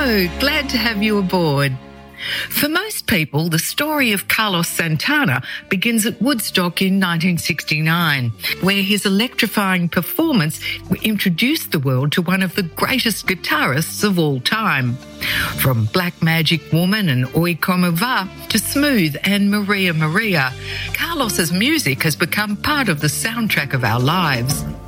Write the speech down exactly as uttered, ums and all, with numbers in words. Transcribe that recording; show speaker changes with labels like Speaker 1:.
Speaker 1: Hello, glad to have you aboard. For most people, the story of Carlos Santana begins at Woodstock in nineteen sixty-nine, where his electrifying performance introduced the world to one of the greatest guitarists of all time. From Black Magic Woman and Oi Como Va to Smooth and Maria Maria, Carlos's music has become part of the soundtrack of our lives.